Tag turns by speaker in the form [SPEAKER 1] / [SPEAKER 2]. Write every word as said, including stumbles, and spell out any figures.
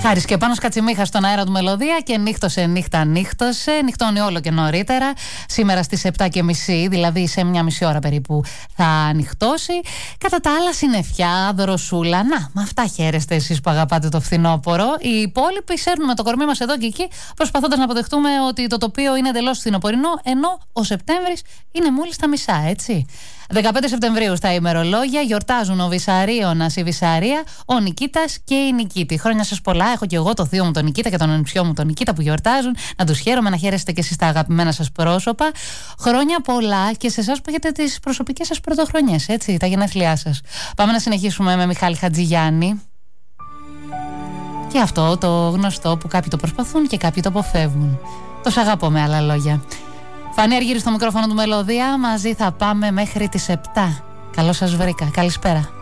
[SPEAKER 1] Χάρης και Πάνος Κατσιμίχα στον αέρα του Μελωδία και νύχτωσε, νύχτα, νύχτωσε. Νυχτώνει όλο και νωρίτερα. Σήμερα στις επτά και μισή, δηλαδή σε μια μισή ώρα περίπου, θα νυχτώσει. Κατά τα άλλα, συννεφιά, δροσούλα. Να, με αυτά χαίρεστε εσείς που αγαπάτε το φθινόπωρο. Οι υπόλοιποι σέρνουμε το κορμί μας εδώ και εκεί, προσπαθώντας να αποδεχτούμε ότι το τοπίο είναι εντελώς φθινοπορεινό, ενώ ο Σεπτέμβρης είναι μόλις τα μισά, έτσι. δεκαπέντε Σεπτεμβρίου στα ημερολόγια γιορτάζουν ο Βυσαρίωνας, η Βυσαρία, ο Νικήτας και η Νικήτη. Χρόνια σας πολλά. Έχω και εγώ το θείο μου τον Νικήτα και τον ανιψιό μου τον Νικήτα που γιορτάζουν. Να τους χαίρομαι, να χαίρεστε και εσείς τα αγαπημένα σας πρόσωπα. Χρόνια πολλά και σε εσάς που έχετε τις προσωπικές σας πρωτοχρονιές, έτσι, τα γενέθλιά σας. Πάμε να συνεχίσουμε με Μιχάλη Χατζηγιάννη. Και αυτό το γνωστό που κάποιοι το προσπαθούν και κάποιοι το αποφεύγουν. Το σ' αγαπώ, με άλλα λόγια. Φανή Αργύρη στο μικρόφωνο του Μελωδία. Μαζί θα πάμε μέχρι τις επτά. Καλώς σας βρήκα. Καλησπέρα.